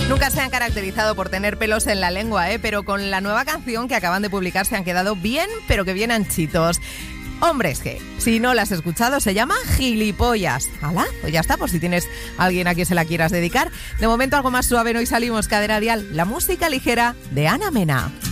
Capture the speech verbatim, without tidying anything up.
Nunca se han caracterizado por tener pelos en la lengua, ¿eh? Pero con la nueva canción que acaban de publicar se han quedado bien, pero que bien anchitos. Hombres G, si no la has escuchado, se llama Gilipollas. ¿Hala? Pues ya está, por si tienes a alguien a quien se la quieras dedicar. De momento algo más suave, hoy salimos Cadena Dial, la música ligera de Ana Mena.